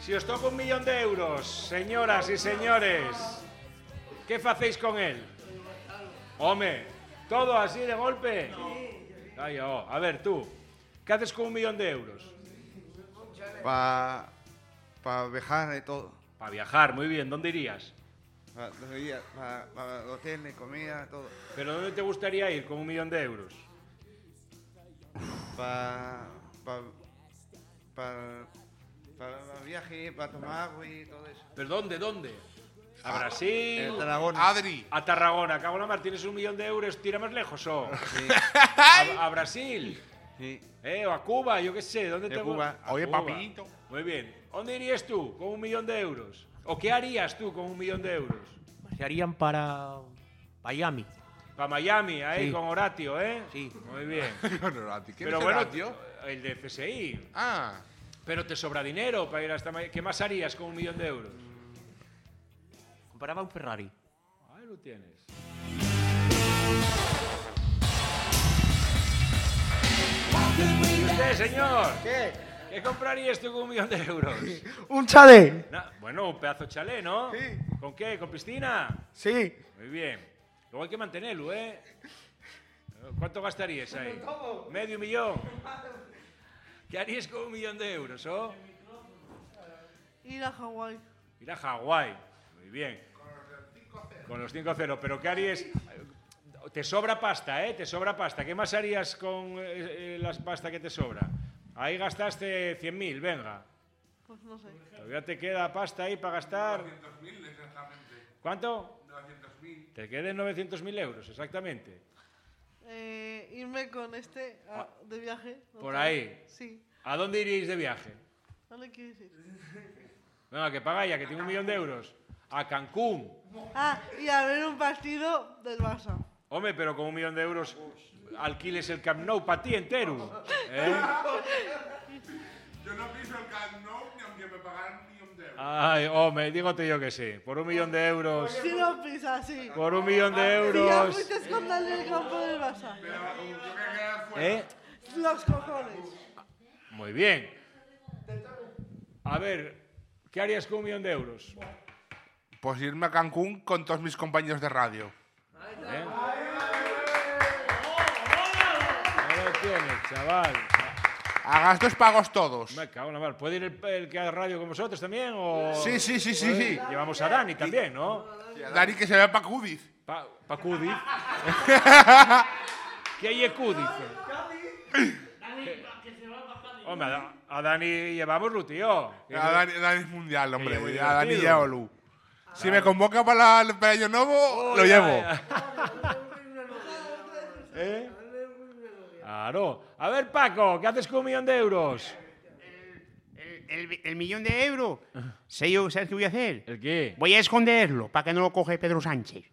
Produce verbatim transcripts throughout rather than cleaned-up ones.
Si os toca un millón de euros, señoras y señores, ¿qué facéis con él? Home, todo así de golpe. Ay, oh. A ver, tú, ¿qué haces con un millón de euros? Para pa viajar y todo. Para viajar, muy bien. ¿Dónde irías? Para pa, pa hotel, comida, todo. ¿Pero dónde te gustaría ir con un millón de euros? Para pa, pa, pa viaje, para tomar agua y todo eso. ¿Pero dónde, dónde? ¿A Brasil? A Tarragona. Adri. A Tarragona. Cago en la mar, tienes un millón de euros, tira más lejos, ¿o? Sí. ¿A, a Brasil? Sí. ¿Eh? ¿O a Cuba? Yo qué sé. ¿Dónde te Cuba. A Oye, Cuba. papito. Muy bien. ¿Dónde irías tú con un millón de euros? ¿O qué harías tú con un millón de euros? Se harían para Miami. Para Miami, ahí Sí. con Horatio, ¿eh? Sí. Muy bien. Bueno, a ti, ¿quién Pero es bueno, Horatio? el de F S I. Ah, Pero te sobra dinero para ir hasta Miami. ¿Qué más harías con un millón de euros? Compraba un Ferrari. Ahí lo tienes. ¿Y usted, señor? ¿Qué? ¿Qué comprarías tú con un millón de euros? ¡Un chalet! Na- bueno, un pedazo de chalet, ¿no? Sí. ¿Con qué? ¿Con piscina? Sí. Muy bien. Luego hay que mantenerlo, ¿eh? ¿Cuánto gastarías ahí? ¿Medio millón? ¿Qué harías con un millón de euros, oh? Ir a Hawái. Ir a Hawái. Muy bien. Con los cinco cero. ¿Pero qué harías? Te sobra pasta, ¿eh? Te sobra pasta. ¿Qué más harías con eh, la pasta que te sobra? Ahí gastaste cien mil, venga. Pues no sé. Todavía te queda pasta ahí para gastar. novecientos mil exactamente. ¿Cuánto? novecientos mil. Te queden novecientos mil euros, exactamente. Eh, irme con este a- de viaje. Por otra ahí. vez. Sí. ¿A dónde iríais de viaje? ¿Dónde quieres ir? Venga, que paga ya, que tiene un millón de euros. A Cancún. Ah, y a ver un partido del Barça. Hombre, pero con un millón de euros alquiles el Camp Nou para ti entero. ¿Eh? Yo no piso el Camp Nou ni aunque me pagaran un millón de euros. Ay, hombre, dígote yo que sí. Por un millón de euros. Si no pisas, sí. Por un millón de Si ya euros. fuiste a esconder el campo del Barça. Pero yo que quedar fuera. ¿Eh? Los cojones. Muy bien. A ver, ¿qué harías con un millón de euros? Pues irme a Cancún con todos mis compañeros de radio. ¿Eh? Ahí lo tienes, chaval. A gastos pagos todos. Me cago en la mar. ¿Puede ir el, el que haga radio con vosotros también? O... Sí, sí, sí, sí, sí. Llevamos a Dani también, ¿no? Dani que se vea para Cudiz. Pa, pa Cudiz. ¿Qué hay en Cudiz? Hombre, a, Da- a Dani llevámoslo, tío. A Dani, Dani es mundial, hombre. Oye, muy A Dani divertido. llévalo. Si me convoca para el para Año Nuevo, Oh, lo ya, llevo. ya. ¿Eh? Claro. A ver, Paco, ¿qué haces con un millón de euros? El, el- el millón de euros. Sé yo, ¿sabes qué voy a hacer? ¿El qué? Voy a esconderlo para que no lo coge Pedro Sánchez.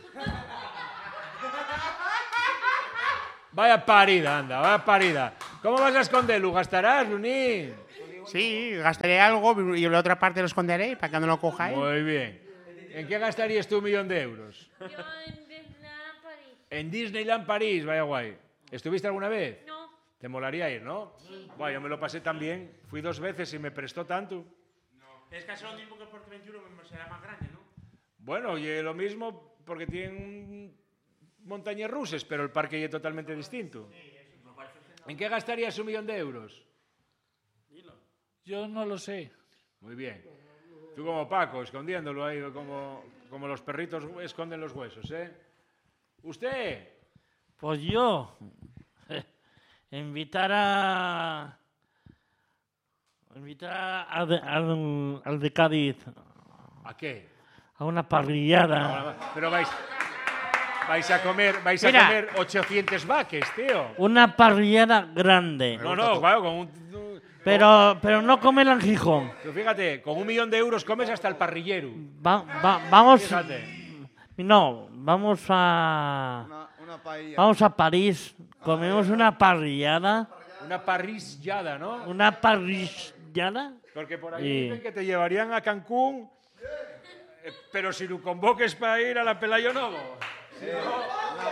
Vaya parida, anda, vaya parida. ¿Cómo vas a esconderlo? ¿Gastarás, Lunín? Sí, gastaré algo y la otra parte lo esconderé para que no lo coja él. Muy bien. ¿En qué gastarías tú un millón de euros? Yo en Disneyland París. En Disneyland París, vaya guay. ¿Estuviste alguna vez? No. Te molaría ir, ¿no? Sí. Bueno, yo me lo pasé tan bien. Fui dos veces y me prestó tanto. Es casi lo mismo que el Porte veintiuno, será más grande, ¿no? Bueno, y lo mismo porque tienen montañas rusas, pero el parque ya es totalmente distinto. ¿En qué gastarías un millón de euros? Yo no lo sé. Muy bien. Tú como Paco, escondiéndolo ahí, como, como los perritos esconden los huesos, ¿eh? ¿Usted? Pues yo. Invitar a. Invitar a- a de- al, al de Cádiz ¿A qué? a una parrillada. Pero vais, vais a comer, vais a Mira. comer ochocientos vaques, tío. Una parrillada grande. No, no, claro, con un... Pero, pero no comer en Gijón. Pero fíjate, con un millón de euros comes hasta el parrillero. Va- va- vamos. Fíjate. No, vamos a. Una, una paella. Vamos a París. Comemos una parrillada. Una parrillada, ¿no? Una parrillada. Porque por ahí Y- dicen que te llevarían a Cancún, eh, pero si lo convoques para ir a la Pelayo Novo. Si no,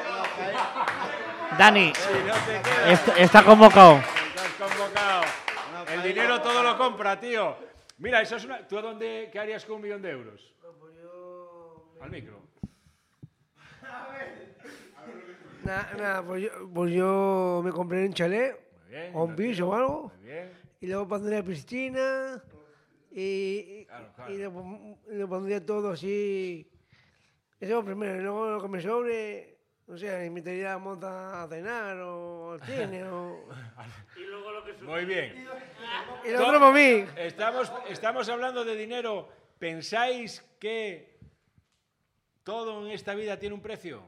Dani, si no te quedas, está, está convocado. estás convocado. El dinero todo lo compra, tío. Mira, eso es una... ¿Tú a dónde, qué harías con un millón de euros? Pues yo... Al micro. Nada, nada, pues yo, pues yo me compré un chalet Muy bien. o un piso o algo. Muy bien. Y luego pondría piscina y, Claro, claro. y, lo, pon- y lo pondría todo así. Eso primero, y luego lo que me sobre, o sea, invitaría a Monta a cenar o al cine o... Muy bien. Y lo otro para mí. Estamos, estamos hablando de dinero. ¿Pensáis que todo en esta vida tiene un precio?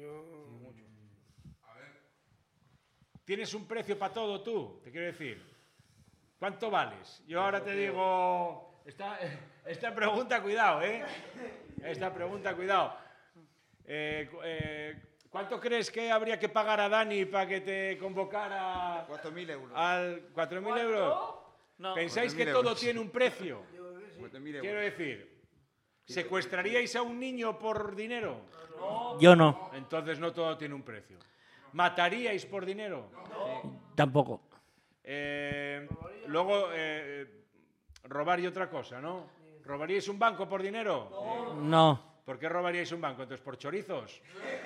¿Tienes un precio para todo tú? Te quiero decir. ¿Cuánto vales? Yo ahora te digo... Esta, esta pregunta, cuidado, ¿eh? Esta pregunta, cuidado. Eh, cu- eh, ¿Cuánto crees que habría que pagar a Dani para que te convocara cuatro mil euros. al cuatro mil euros? ¿Pensáis que cuatro mil todo euros. tiene un precio? cuatro mil Quiero euros. decir, ¿secuestraríais a un niño por dinero? Yo no, Entonces no todo tiene un precio. ¿Mataríais por dinero? tampoco. Eh, luego, eh, robar y otra cosa, ¿no? ¿Robaríais un banco por dinero? No. ¿Por qué robaríais un banco? Entonces, ¿por chorizos?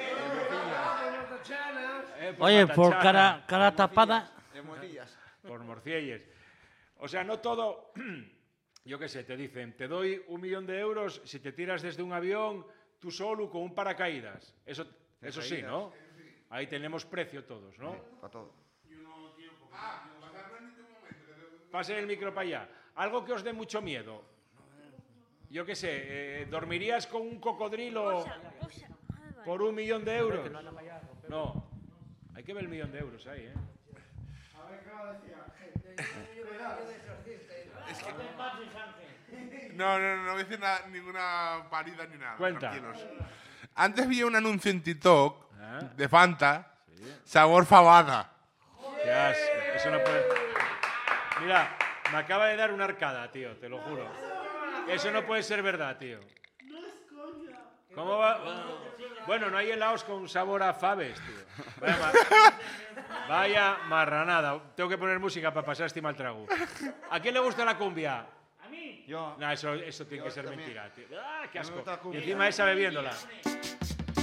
Eh, Oye, por matachana, cara, cara tapada. De motillas. por morcielles. O sea, no todo... Yo qué sé, te dicen, te doy un millón de euros si te tiras desde un avión tú solo con un paracaídas. Eso, eso sí, ¿no? Ahí tenemos precio todos, ¿no? Para todo. Pase el micro para allá. Algo que os dé mucho miedo. Yo qué sé, eh, ¿dormirías con un cocodrilo por un millón de euros? No. Hay que ver el millón de euros ahí, ¿eh? No, no, no, no voy a decir nada- ninguna parida ni nada. Cuenta. Tranquilos. Antes vi un anuncio en TikTok Ah. de Fanta, sabor fabada. Qué asco. Eso no puede... Mira, me acaba de dar una arcada, tío, te lo juro. Eso no puede ser verdad, tío. ¿Cómo va? Bueno, no hay helados con sabor a faves, tío. Vaya, ma- Vaya marranada. Tengo que poner música para pasar este mal trago. ¿A quién le gusta la cumbia? Yo. No, eso, eso tiene Yo que ser también. mentira, tío. ¡Ah, qué Me asco! gusta la Y cumbia. encima esa bebiéndola.